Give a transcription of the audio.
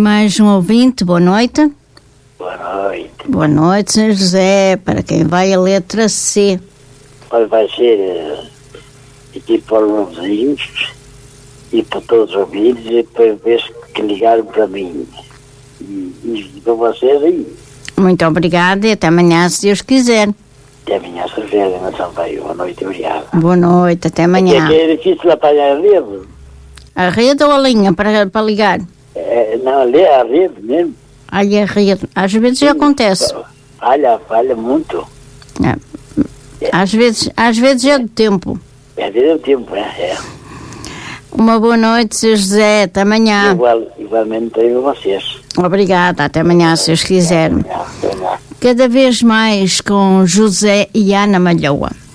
mais um ouvinte. Boa noite. Boa noite. Boa noite, Sr. José. Para quem vai a letra C? Olha, vai ser aqui para os vizinhos e para todos os ouvintes e para ver que ligaram para mim. E para vocês aí. Muito obrigada e até amanhã, se Deus quiser. Até amanhã, se quiserem, mas também. Boa noite, obrigado. Boa noite, até amanhã. É difícil apanhar a rede? A rede ou a linha para ligar? Não, ali é a rede mesmo. Aí a rede. Às vezes acontece. Falha muito. Às vezes é do tempo. É do tempo, é. Uma boa noite, Sr. José. Até amanhã. Igualmente para vocês. Obrigada. Até amanhã, se Deus quiser. Até amanhã. Cada vez mais com José e Ana Malhoa.